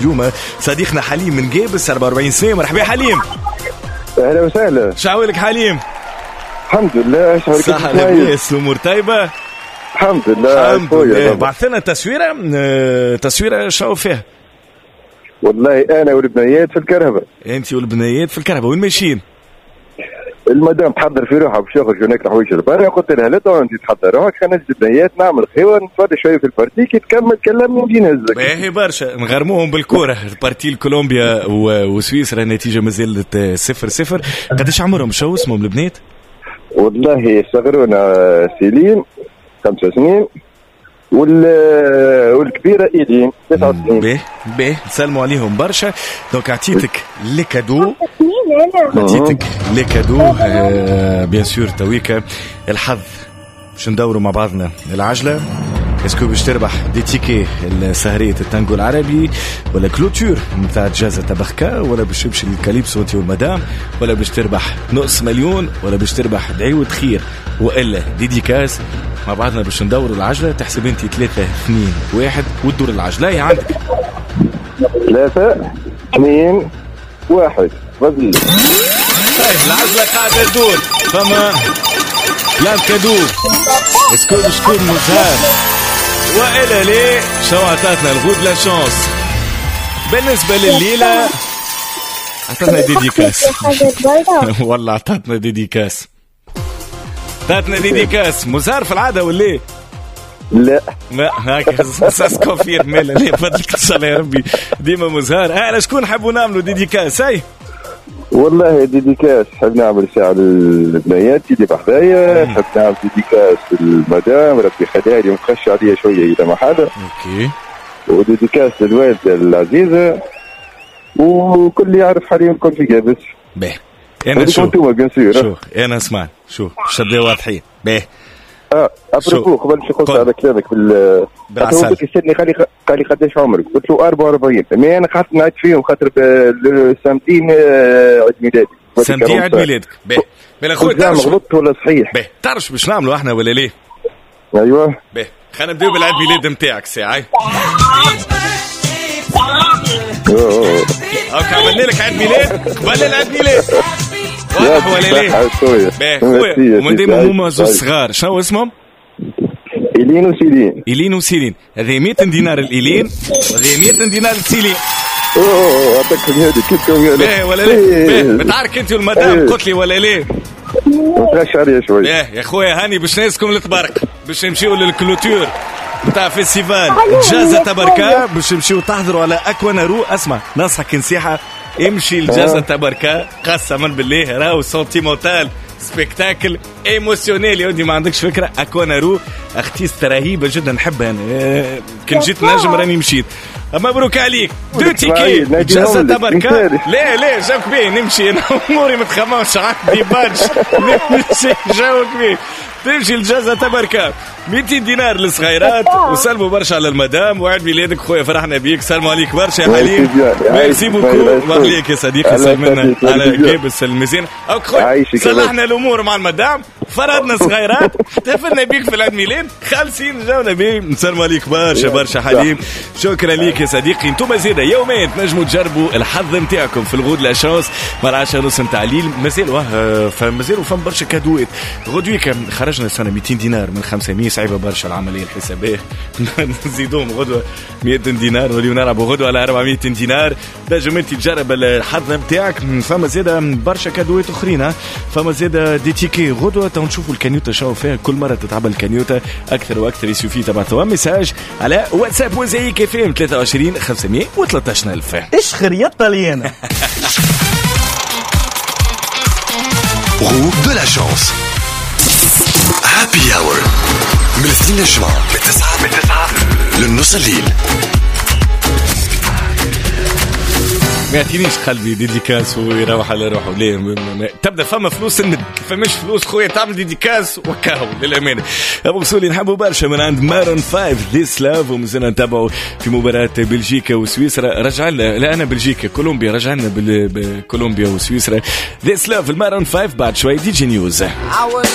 جومة صديقنا حليم من جابس 44 سنة. مرحبا حليم. اهلا وسهلا. شعولك حليم؟ الحمد لله. شعولك؟ صحة لاباس، الأمور طيبة؟ الحمد لله. الحمد لله. بعثنا تصويرة شو فيها؟ والله أنا والبنيات في الكرهبة. أنت والبنيات في الكرهبة، وين ماشيين؟ المدام تحضر في روحها باش يخرجوا هناك الحوايج البرا، قلت لها لا تو انت تحضر روحك، خلينا نجد البنيات نعمل خيوه نتفرج شويه في البارتي، كي تكمل كلمني ونجي نهزك. باهي برشا، نغرموهم بالكوره. البارتي الكولومبيا وسويسرا النتيجه مازالت 0-0. قداش عمرهم؟ شو اسمهم البنات؟ والله صغرونا سيلين 5 سنين والكبيره ايدين 9 سنين. باهي نسلموا عليهم برشا. دونك عطيتك لي كادو، بيان سور تويكا الحظ باش ندوروا مع بعضنا العجله. اسكو باش تربح دي تيكي السهرية التانجو العربي، ولا كلوتور نتاع جازة تبخكا، ولا باش تمشي للكاليبسو انت والمدام، ولا باش تربح نص مليون، ولا باش تربح دعوة خير، والا ديديكاس. مع بعضنا باش ندوروا العجله. تحسب انت 3 2 1 وتدور العجله. هي عندك 3 2 1 فضل. طيب العجله قاعده تدور. فما لا كادو. اسكو شكون مزهار والا ليه؟ شو عطاتنا الغود لا شانس. بالنسبه لليله عطاتنا ديديكاس. والله عطاتنا ديديكاس. مزهر في العاده ولا لا هاك اساس كوفير مالا ليه فضلك ان شاء الله يا ربي ديما مزهر. انا شكون حبوا نعملوا ديديكاس؟ اي والله ديديكاس حب نعمل ساعة البنيات اللي بحذايا، حب نعمل ديديكاس المدام ربي يخليها لي ونخش عليها شويه اذا ما حدا. اوكي. وديديكاس للوالده العزيزه وكل يعرف حاليا كل في جابس. باهي انا شوف انا اسمع شوف شدي واضحين. باهي ابروفو قبل ما نخش على كلامك بالعسل. قال لي قداش عمرك؟ قلت له 44. مي انا قعدت نعيط فيهم خاطر سامتين عيد ميلادي. سامتين عيد ميلادك. باهي بلا خويا تعرف غلطت ولا صحيح؟ باهي تعرف باش نعملوا احنا ولا ليه؟ ايوه باهي خلينا نبداو بالعيد ميلاد نتاعك ساعه. اوكي عملنا لك عيد ميلاد قبل العيد ميلاد. واضح ولا ليه؟ باهي خويا. ومن ديما هما زوج صغار شنو اسمهم؟ إيلين وسيلين. هذه 100 دينار الإيلين وهذه 100 دينار السيلين. عطاك هذه كيف باهي ولا ليه؟ باهي بتعرف انت والمدام قلت لي ولا ليه؟ نتغش عليها شوي. باهي يا خويا هاني باش ناسكم للطبرق باش نمشيو للكلوتور نتاع فيستيفال جازة تبركا، باش نمشيو تحضروا على أكوانارو. اسمع نصحك نصيحة، امشي لجازة تبركا قسما بالله راهو سنتيمونتال سبيكتاكل ايموسيونيل. يودي ما عندكش فكره. اكوانارو اختيست رهيبه جدا نحبها انا. كان جيت نجم راني مشيت. مبروك عليك. 2 تيكي جازة تبركا. لا جاوك بيه نمشي انا اموري متخممش عندي بادج نمشي جاوك بيه. تمشي لجازة تبركا 200 دينار للصغيرات. وسلموا برشا على المدام وعيد ميلادك خويا فرحنا بيك. سلموا عليك برشا يا حليم. ميرسي بوكو. وعليك يا صديقي سلمنا على جابس المزيان. اوك خويا صلحنا الامور مع المدام فرضنا صغيرات احتفلنا بيك في العيد ميلاد خالصين جاونا بيه. نسلموا عليك برشا حليم. شكرا ليك يا صديقي. انتم زيدا يومين تنجموا تجربوا الحظ نتاعكم في الغود لا شانس مع 10:30 نتاع الليل. مازالوا فم برشا كادوات. غدوي خرجنا السنه 200 دينار من 500. صعيبه برشا العمليه الحسابيه. نزيدوهم غدوه 100 دينار وليو نلعبوا غدوه على 400 دينار. تنجم انت تجرب الحظ نتاعك. فما زيدا برشا كادوات اخرين. فما زيدا دي تيكي غدوه. نشوفوا الكانيوتا شو فيها. كل مره تتعب الكانيوتا اكثر واكثر. يسوفي تبعثوا ميساج على واتساب وزيك FM 23 513 ألف. ايش خريطة لي انا. Roue de la chance. Happy Hour من 2 للجمعة من 9 للنص الليل. ما يعطينيش قلبي ديديكاس ويروح على روحه. ليه تبدا فما فلوس الند فماش فلوس خويا تعمل ديديكاس وكاو للامانه. ابو مسولي نحبوا برشا من عند مارون 5 ذيس لاف. ومازلنا نتابعوا في مباراه بلجيكا وسويسرا. رجعنا لا انا بلجيكا كولومبيا رجعنا بكولومبيا وسويسرا. ذيس لاف المارون 5 بعد شوي دي جي نيوز.